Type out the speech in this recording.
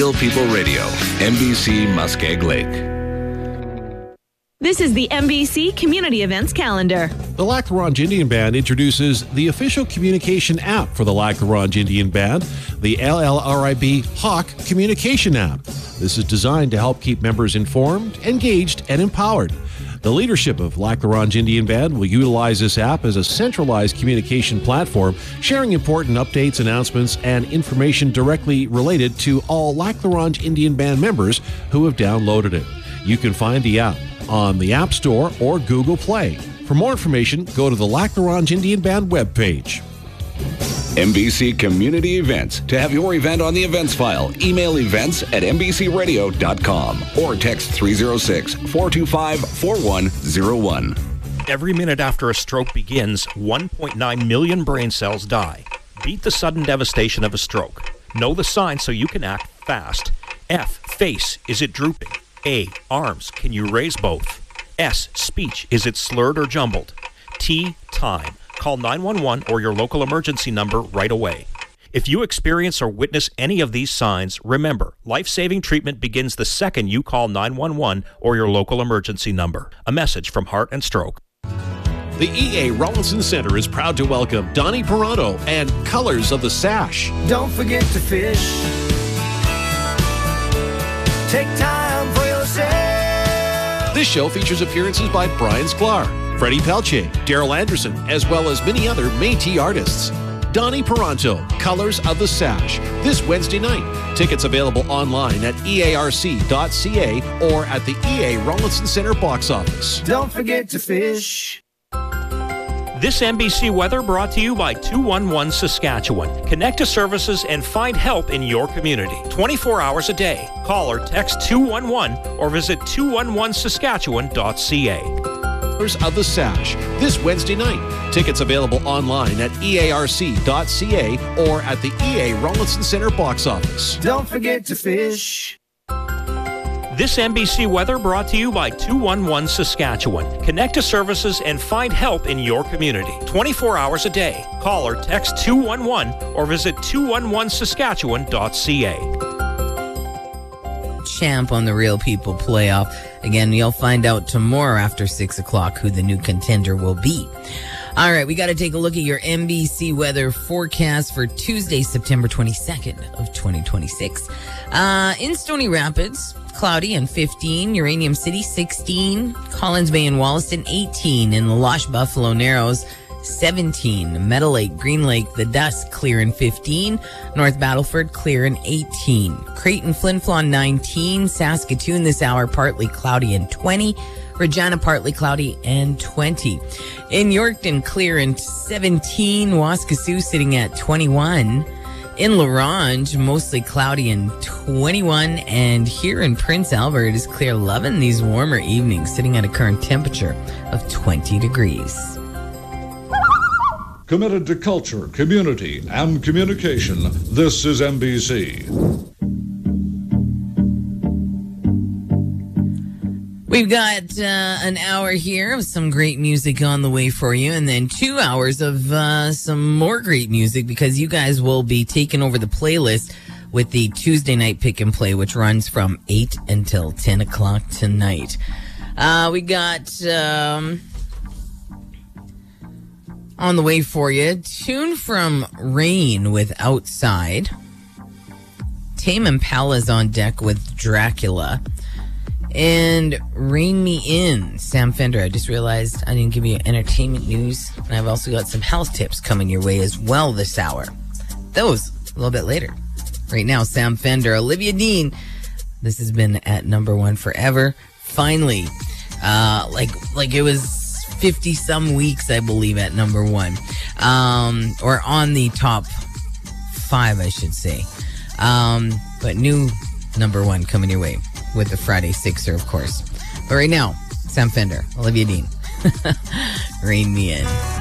Real People Radio, MBC Muskeg Lake. This is the MBC Community Events Calendar. The Lac La Ronge Indian Band introduces the official communication app for the Lac La Ronge Indian Band, the LLRIB Hawk Communication App. This is designed to help keep members informed, engaged, and empowered. The leadership of Lac La Ronge Indian Band will utilize this app as a centralized communication platform, sharing important updates, announcements, and information directly related to all Lac La Ronge Indian Band members who have downloaded it. You can find the app on the App Store or Google Play. For more information, go to the Lac La Ronge Indian Band webpage. MBC Community Events. To have your event on the events file, email events@mbcradio.com or text 306-425-4101. Every minute after a stroke begins, 1.9 million brain cells die. Beat the sudden devastation of a stroke. Know the signs so you can act fast. F, face, is it drooping? A, arms, can you raise both? S, speech, is it slurred or jumbled? T, time. Call 911 or your local emergency number right away. If you experience or witness any of these signs, remember, life-saving treatment begins the second you call 911 or your local emergency number. A message from Heart and Stroke. The EA Rollinson Center is proud to welcome Donnie Peranto and Colors of the Sash. Don't forget to fish. Take time for yourself. This show features appearances by Brian Sklar, Freddie Pelche, Daryl Anderson, as well as many other Métis artists. Donnie Peranto, Colors of the Sash, this Wednesday night. Tickets available online at earc.ca or at the EA Rollinson Center box office. Don't forget to fish. This MBC weather brought to you by 211 Saskatchewan. Connect to services and find help in your community. 24 hours a day. Call or text 211 or visit 211saskatchewan.ca. Colors of the Sash, this Wednesday night. Tickets available online at earc.ca or at the EA Rollinson Center box office. Don't forget to fish. This MBC weather brought to you by 211 Saskatchewan. Connect to services and find help in your community. 24 hours a day. Call or text 211 or visit 211saskatchewan.ca. Champ on the Real People playoff. Again, you'll find out tomorrow after 6 o'clock who the new contender will be. All right, we got to take a look at your MBC weather forecast for Tuesday, September 22nd of 2026. In Stony Rapids, cloudy and 15. Uranium City, 16. Collins Bay and Wollaston, 18. In the Losh Buffalo Narrows, 17. Meadow Lake, Green Lake, the Dust, clear and 15. North Battleford, clear and 18. Creighton, Flin Flon, 19. Saskatoon this hour, partly cloudy and 20. Regina, partly cloudy and 20. In Yorkton, clear and 17. Waskesiu sitting at 21. In La Ronge, mostly cloudy and 21. And here in Prince Albert, it is clear, loving these warmer evenings, sitting at a current temperature of 20 degrees. Committed to culture, community, and communication, this is MBC. We've got an hour here of some great music on the way for you, and then 2 hours of some more great music, because you guys will be taking over the playlist with the Tuesday night pick and play, which runs from 8 until 10 o'clock tonight. We got on the way for you, tune from Rain with Outside. Tame Impala's on deck with Dracula. And Rein Me In, Sam Fender. I just realized I didn't give you entertainment news. And I've also got some health tips coming your way as well this hour. Those a little bit later. Right now, Sam Fender, Olivia Dean. This has been at number one forever. Finally, like it was 50 some weeks, I believe, at number one. Or on the top 5, I should say. But new number one coming your way with the Friday Sixer, of course. But right now, Sam Fender, Olivia Dean, Rein Me In.